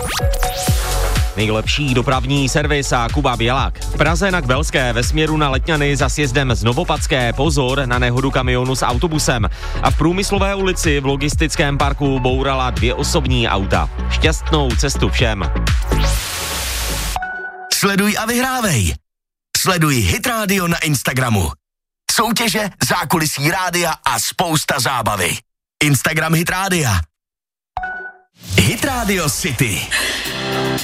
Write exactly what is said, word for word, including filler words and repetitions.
Nejlepší dopravní servis a Kuba Bělák. V Praze na Kbelské ve směru na Letňany za sjezdem z Novopadské pozor na nehodu kamionu s autobusem. A v Průmyslové ulici v logistickém parku bourala dvě osobní auta. Šťastnou cestu všem. Sleduj a vyhrávej. Sleduj Hit Radio na Instagramu. Soutěže, zákulisí rádia a spousta zábavy. Instagram Hit Rádia. Hit Radio City.